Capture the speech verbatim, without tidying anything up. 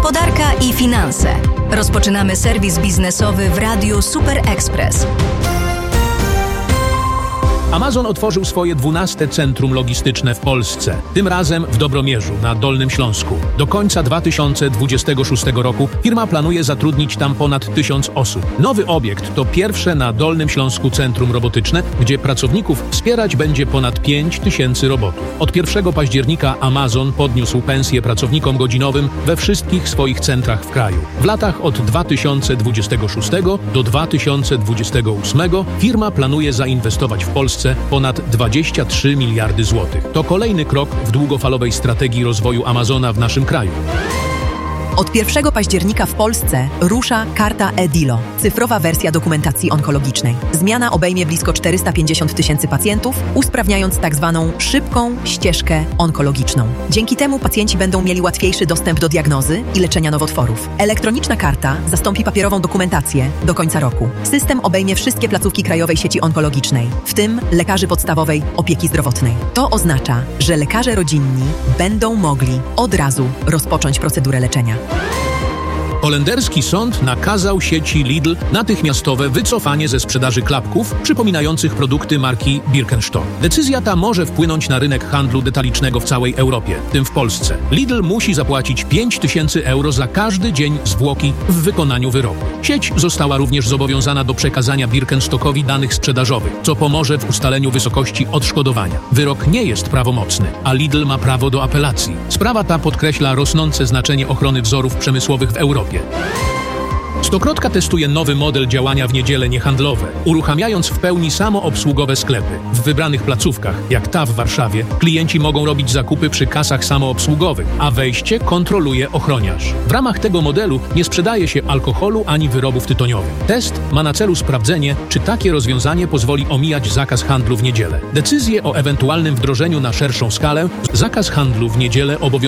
Gospodarka i finanse. Rozpoczynamy serwis biznesowy w Radiu Super Express. Amazon otworzył swoje dwunaste centrum logistyczne w Polsce, tym razem w Dobromierzu na Dolnym Śląsku. Do końca dwa tysiące dwudziestego szóstego roku firma planuje zatrudnić tam ponad tysiąc osób. Nowy obiekt to pierwsze na Dolnym Śląsku centrum robotyczne, gdzie pracowników wspierać będzie ponad pięć tysięcy robotów. Od pierwszego października Amazon podniósł pensje pracownikom godzinowym we wszystkich swoich centrach w kraju. W latach od dwa tysiące dwudziestego szóstego do dwa tysiące dwudziestego ósmego firma planuje zainwestować w Polsce ponad dwadzieścia trzy miliardy złotych. To kolejny krok w długofalowej strategii rozwoju Amazona w naszym kraju. Od pierwszego października w Polsce rusza Karta e-Dilo, cyfrowa wersja dokumentacji onkologicznej. Zmiana obejmie blisko czterysta pięćdziesiąt tysięcy pacjentów, usprawniając tak zwaną szybką ścieżkę onkologiczną. Dzięki temu pacjenci będą mieli łatwiejszy dostęp do diagnozy i leczenia nowotworów. Elektroniczna karta zastąpi papierową dokumentację do końca roku. System obejmie wszystkie placówki krajowej sieci onkologicznej, w tym lekarzy podstawowej opieki zdrowotnej. To oznacza, że lekarze rodzinni będą mogli od razu rozpocząć procedurę leczenia. Holenderski sąd nakazał sieci Lidl natychmiastowe wycofanie ze sprzedaży klapków przypominających produkty marki Birkenstock. Decyzja ta może wpłynąć na rynek handlu detalicznego w całej Europie, w tym w Polsce. Lidl musi zapłacić pięć tysięcy euro za każdy dzień zwłoki w wykonaniu wyrobu. Sieć została również zobowiązana do przekazania Birkenstockowi danych sprzedażowych, co pomoże w ustaleniu wysokości odszkodowania. Wyrok nie jest prawomocny, a Lidl ma prawo do apelacji. Sprawa ta podkreśla rosnące znaczenie ochrony wzorów przemysłowych w Europie. Stokrotka testuje nowy model działania w niedziele niehandlowe, uruchamiając w pełni samoobsługowe sklepy. W wybranych placówkach, jak ta w Warszawie, klienci mogą robić zakupy przy kasach samoobsługowych, a wejście kontroluje ochroniarz. W ramach tego modelu nie sprzedaje się alkoholu ani wyrobów tytoniowych. Test ma na celu sprawdzenie, czy takie rozwiązanie pozwoli omijać zakaz handlu w niedzielę. Decyzję o ewentualnym wdrożeniu na szerszą skalę zakaz handlu w niedzielę obowiązuje